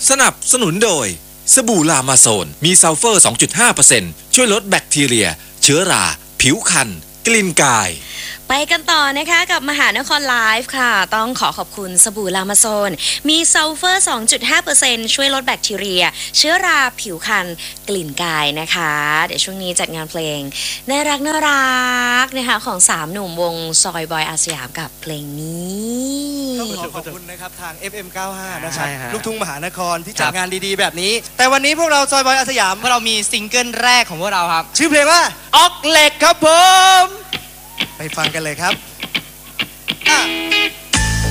สนับสนุนโดยสบู่ลามาโซนมีซัลเฟอร์ 2.5% ช่วยลดแบคทีเรียเชื้อราผิวคันกลิ่นกายไปกันต่อนะคะกับมหานครไลฟ์ค่ะต้องขอบคุณสบู่ลามาโซนมีซัลเฟอร์ 2.5% ช่วยลดแบคทีเรียเชื้อราผิวคันกลิ่นกายนะคะเดี๋ยวช่วงนี้จัดงานเพลงน่ารักนะคะของ3หนุ่มวงซอยบอยอาสยามกับเพลงนี้ขอบคุณนะครับทาง FM 95นะครับลูกทุ่งมหานครที่จัดงานดีๆแบบนี้แต่วันนี้พวกเราซอยบอยอาสยามเรามีซิงเกิลแรกของพวกเราครับชื่อเพลงว่าออกเหล็กครับผมไปฟังกันเลยครับ